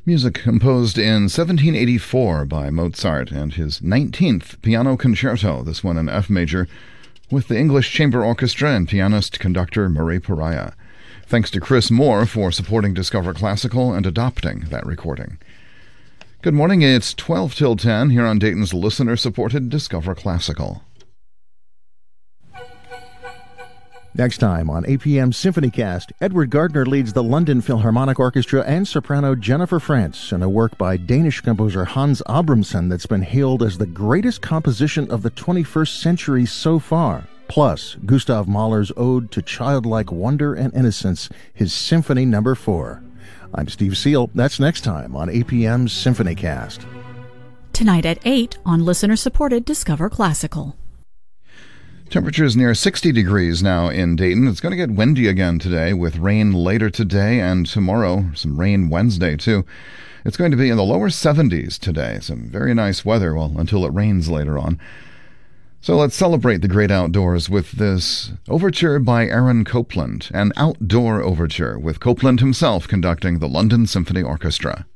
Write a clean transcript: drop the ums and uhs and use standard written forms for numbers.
Music composed in 1784 by Mozart and his 19th piano concerto, this one in F major, with the English Chamber Orchestra and pianist-conductor Murray Pariah. Thanks to Chris Moore for supporting Discover Classical and adopting that recording. Good morning, it's 12 till 10 here on Dayton's listener-supported Discover Classical. Next time on APM SymphonyCast, Edward Gardner leads the London Philharmonic Orchestra and soprano Jennifer Frantz in a work by Danish composer Hans Abramson that's been hailed as the greatest composition of the 21st century so far. Plus, Gustav Mahler's ode to childlike wonder and innocence, his Symphony No. 4. I'm Steve Seal. That's next time on APM SymphonyCast. Tonight at 8 on listener-supported Discover Classical. Temperatures near 60 degrees now in Dayton. It's going to get windy again today with rain later today and tomorrow. Some rain Wednesday, too. It's going to be in the lower 70s today. Some very nice weather, well, until it rains later on. So let's celebrate the great outdoors with this overture by Aaron Copland, an outdoor overture with Copland himself conducting the London Symphony Orchestra.